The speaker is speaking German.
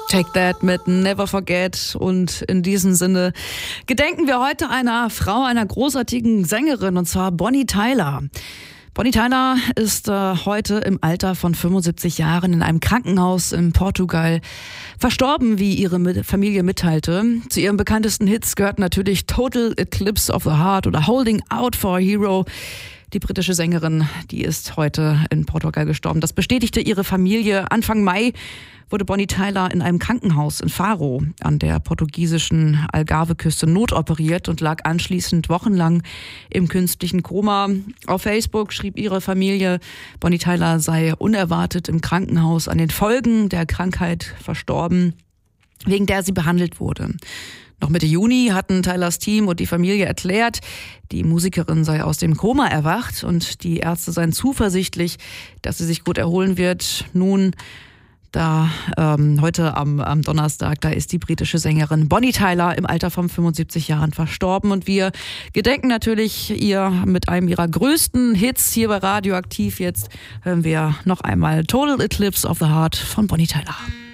Take That mit Never Forget. Und in diesem Sinne gedenken wir heute einer Frau, einer großartigen Sängerin, und zwar Bonnie Tyler. Bonnie Tyler ist heute im Alter von 75 Jahren in einem Krankenhaus in Portugal verstorben, wie ihre Familie mitteilte. Zu ihren bekanntesten Hits gehört natürlich Total Eclipse of the Heart oder Holding Out for a Hero. Die britische Sängerin, die ist heute in Portugal gestorben. Das bestätigte ihre Familie. Anfang Mai wurde Bonnie Tyler in einem Krankenhaus in Faro an der portugiesischen Algarve-Küste notoperiert und lag anschließend wochenlang im künstlichen Koma. Auf Facebook schrieb ihre Familie, Bonnie Tyler sei unerwartet im Krankenhaus an den Folgen der Krankheit verstorben, wegen der sie behandelt wurde. Noch Mitte Juni hatten Tylers Team und die Familie erklärt, die Musikerin sei aus dem Koma erwacht und die Ärzte seien zuversichtlich, dass sie sich gut erholen wird. Nun, heute am Donnerstag, da ist die britische Sängerin Bonnie Tyler im Alter von 75 Jahren verstorben. Und wir gedenken natürlich ihr mit einem ihrer größten Hits hier bei Radioaktiv. Jetzt hören wir noch einmal Total Eclipse of the Heart von Bonnie Tyler.